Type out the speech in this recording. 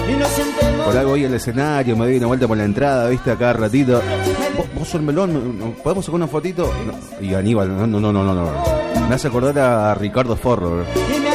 Por algo voy al escenario, me doy una vuelta por la entrada, viste, acá ratito. ¿Vos sos el Melón? ¿Podemos sacar una fotito? No. Y Aníbal, no. Me hace acordar a Ricardo Forro, bro.